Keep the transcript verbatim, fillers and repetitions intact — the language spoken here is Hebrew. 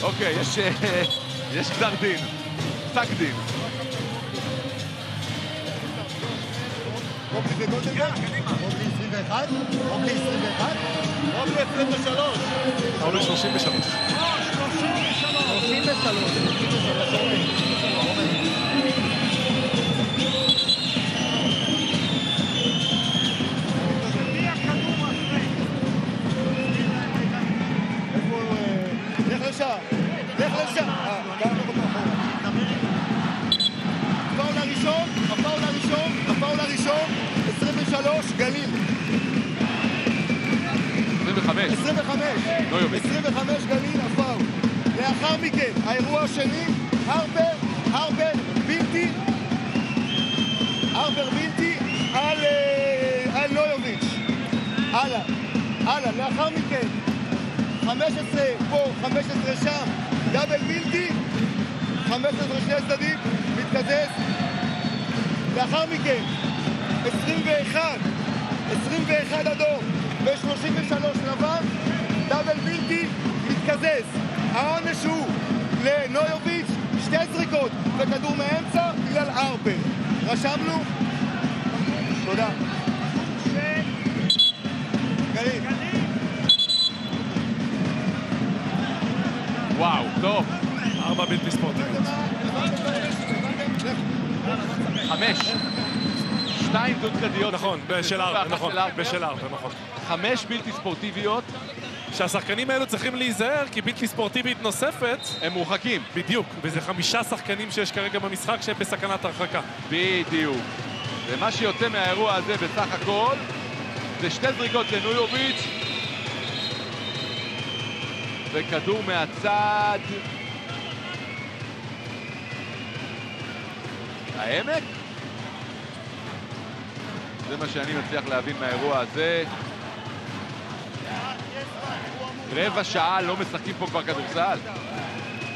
אוקיי, יש... יש גזר דין. פסק דין. רובלי זה גולדנברג? רובלי עשרים ואחת? רובלי עשרים ואחת? רובלי עשרים ושלוש. רובלי שלושים ושלוש. שלושים ושלוש. לך לשם, לך לשם. הפאול הראשון, הפאול הראשון, הפאול הראשון, עשרים ושלוש, גליל. עשרים וחמש. עשרים וחמש. נויוביץ'. עשרים וחמש, גליל, הפאול. לאחר מכן, האירוע השני, הרבר, הרבר, בלתי, הרבר בלתי, על, על נויוביץ'. הלאה, הלאה, לאחר מכן, חמש עשרה פה, חמש עשרה שם, דאבל בלתי, חמש עשרה שני צדדים, מתקזז. לאחר מכן, עשרים ואחת, עשרים ואחת אדום, ו-שלושים ושלוש לבן, דאבל בלתי, מתקזז. העונש הוא לנויוביץ', שתי זריקות וכדור מאמצע בגלל ארבר. רשמנו? תודה. גליל. וואו, טוב. ארבע בלתי ספורטיביות. חמש. שתיים דוד צדדיות. נכון, בשל ארבע, נכון, בשל ארבע, נכון. חמש בלתי ספורטיביות. שהשחקנים האלו צריכים להיזהר, כי בלתי ספורטיבית נוספת... הם מורחקים. בדיוק, וזה חמישה שחקנים שיש כרגע במשחק שהם בסכנת הרחקה. בדיוק. ומה שיוצא מהאירוע הזה בסך הכל, זה שתי זריקות לנויוביץ' וכדור מהצד. העמק? זה מה שאני מצליח להבין מהאירוע הזה. רבע שעה לא משחקים פה כבר כדורסל.